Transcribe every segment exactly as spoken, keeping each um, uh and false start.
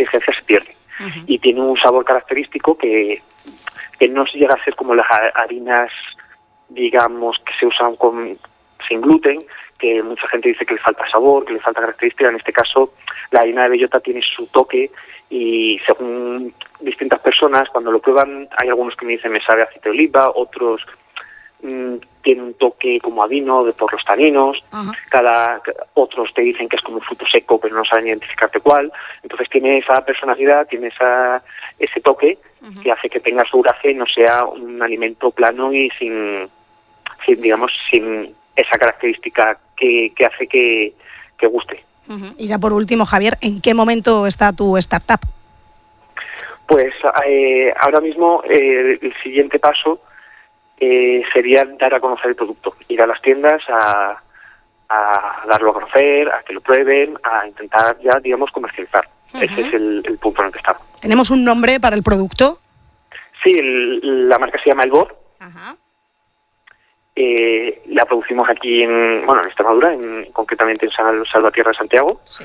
astringencia se pierde. Uh-huh. Y tiene un sabor característico que, que no llega a ser como las harinas, digamos, que se usan con, sin gluten, que mucha gente dice que le falta sabor, que le falta característica. En este caso, la harina de bellota tiene su toque y según distintas personas, cuando lo prueban, hay algunos que me dicen me sabe a aceite de oliva, otros mmm, tiene un toque como a vino de por los taninos, uh-huh. cada otros te dicen que es como un fruto seco, pero no saben identificarte cuál. Entonces tiene esa personalidad, tiene esa ese toque uh-huh. que hace que tenga su gracia y no sea un alimento plano y sin, sin digamos, sin esa característica que, que hace que, que guste. Uh-huh. Y ya por último, Javier, ¿en qué momento está tu startup? Pues eh, ahora mismo eh, el siguiente paso eh, sería dar a conocer el producto, ir a las tiendas a, a darlo a conocer, a que lo prueben, a intentar ya, digamos, comercializar. Uh-huh. Ese es el, el punto en el que estamos. ¿Tenemos un nombre para el producto? Sí, el, la marca se llama El Bor. Ajá. Eh, la producimos aquí en, bueno, en Extremadura, en, concretamente en Sal, Salvatierra de Santiago. Sí.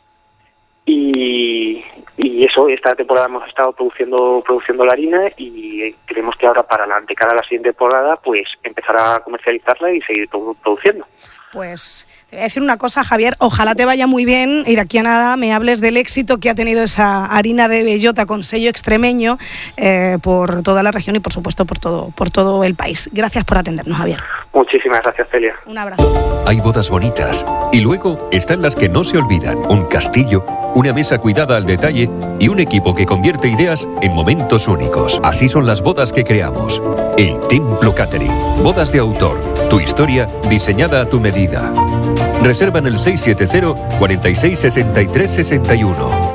Y, y eso, esta temporada hemos estado produciendo produciendo la harina y creemos que ahora para la de cara a la siguiente temporada, pues empezar a comercializarla y seguir produciendo. Pues te voy a decir una cosa, Javier, ojalá te vaya muy bien y de aquí a nada me hables del éxito que ha tenido esa harina de bellota con sello extremeño eh, por toda la región y por supuesto por todo, por todo el país. Gracias por atendernos, Javier. Muchísimas gracias, Celia. Un abrazo. Hay bodas bonitas y luego están las que no se olvidan. Un castillo, una mesa cuidada al detalle y un equipo que convierte ideas en momentos únicos. Así son las bodas que creamos. El Templo Catering. Bodas de autor. Tu historia diseñada a tu medida. Reserva en el seis siete cero, cuarenta y seis, sesenta y tres, sesenta y uno.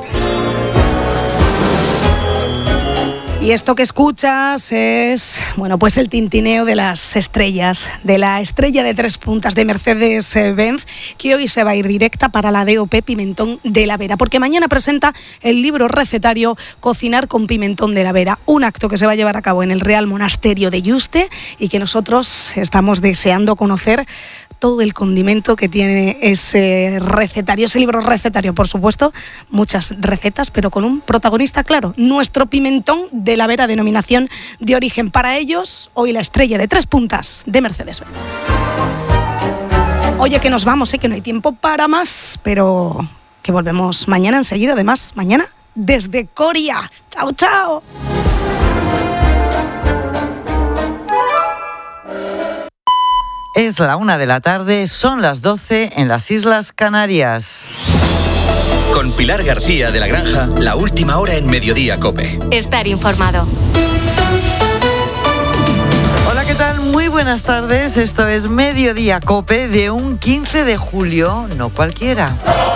Y esto que escuchas es, bueno, pues el tintineo de las estrellas, de la estrella de tres puntas de Mercedes-Benz, que hoy se va a ir directa para la D O P Pimentón de la Vera, porque mañana presenta el libro recetario Cocinar con Pimentón de la Vera, un acto que se va a llevar a cabo en el Real Monasterio de Yuste y que nosotros estamos deseando conocer todo el condimento que tiene ese recetario, ese libro recetario, por supuesto, muchas recetas, pero con un protagonista claro, nuestro pimentón de la Vera, denominación de origen. Para ellos, hoy la estrella de tres puntas de Mercedes-Benz. Oye, que nos vamos, ¿eh? Que no hay tiempo para más, pero que volvemos mañana enseguida, además, mañana desde Coria. ¡Chao, chao! Es la una de la tarde, son las doce en las Islas Canarias. Con Pilar García de la Granja, la última hora en Mediodía COPE. Estar informado. Hola, ¿qué tal? Muy buenas tardes. Esto es Mediodía COPE de un quince de julio, no cualquiera.